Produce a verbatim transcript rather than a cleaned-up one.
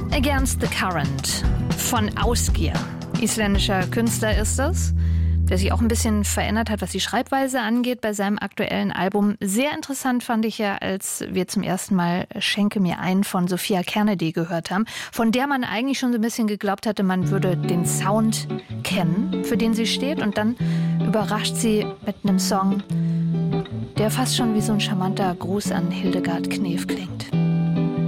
Against the Current von Ausgier. Isländischer Künstler ist das, der sich auch ein bisschen verändert hat, was die Schreibweise angeht bei seinem aktuellen Album. Sehr interessant fand ich ja, als wir zum ersten Mal Schenke mir ein von Sophia Kernedy gehört haben, von der man eigentlich schon so ein bisschen geglaubt hatte, man würde den Sound kennen, für den sie steht. Und dann überrascht sie mit einem Song, der fast schon wie so ein charmanter Gruß an Hildegard Knef klingt.